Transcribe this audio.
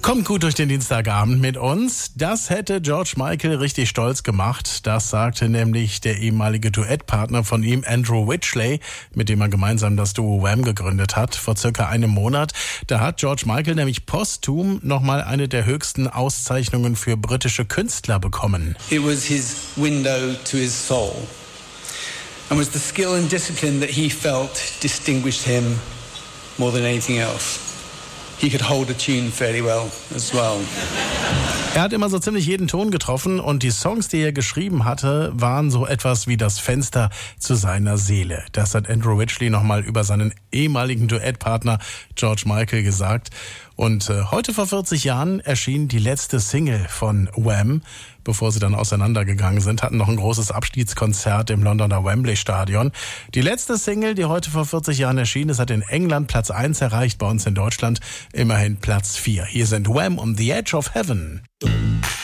Kommt gut durch den Dienstagabend mit uns. Das hätte George Michael richtig stolz gemacht. Das sagte nämlich der ehemalige Duettpartner von ihm, Andrew Ridgeley, mit dem er gemeinsam das Duo Wham gegründet hat, vor circa einem Monat. Da hat George Michael nämlich posthum nochmal eine der höchsten Auszeichnungen für britische Künstler bekommen. It was his window to his soul and was the skill and discipline that he felt distinguished him more than anything else. He could hold a tune fairly well as well. Er hat immer so ziemlich jeden Ton getroffen und die Songs, die er geschrieben hatte, waren so etwas wie das Fenster zu seiner Seele. Das hat Andrew Ridgeley nochmal über seinen ehemaligen Duettpartner George Michael gesagt. Und heute vor 40 Jahren erschien die letzte Single von Wham, bevor sie dann auseinandergegangen sind, hatten noch ein großes Abschiedskonzert im Londoner Wembley Stadion. Die letzte Single, die heute vor 40 Jahren erschienen ist, hat in England Platz 1 erreicht, bei uns in Deutschland immerhin Platz 4. Hier sind Wham on the Edge of Heaven.